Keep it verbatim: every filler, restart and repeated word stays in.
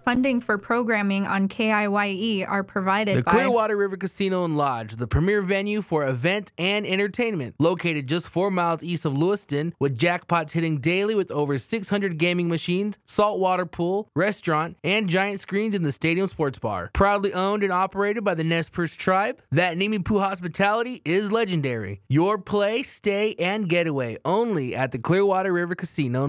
Funding for programming on K I Y E are provided The by Clearwater River Casino and Lodge, the premier venue for event and entertainment, located just four miles east of Lewiston, with jackpots hitting daily with over six hundred gaming machines, saltwater pool, restaurant, and giant screens in the stadium sports bar. Proudly owned and operated by the Nez Perce tribe, that Nimi Poo hospitality is legendary. Your play, stay, and getaway only at the Clearwater River Casino.